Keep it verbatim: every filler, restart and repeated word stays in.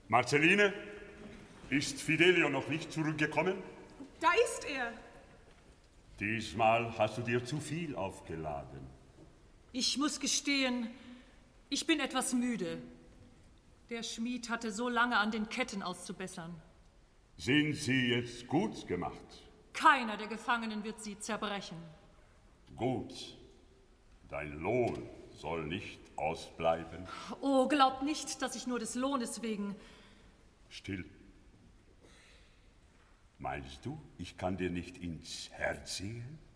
Marceline, ist Fidelio noch nicht zurückgekommen? Da ist er. Diesmal hast du dir zu viel aufgeladen. Ich muss gestehen, ich bin etwas müde. Der Schmied hatte so lange an den Ketten auszubessern. Sind sie jetzt gut gemacht? Keiner der Gefangenen wird sie zerbrechen. Gut. Dein Lohn soll nicht ausbleiben. Oh, glaubt nicht, dass ich nur des Lohnes wegen... Still. Meinst du, ich kann dir nicht ins Herz sehen?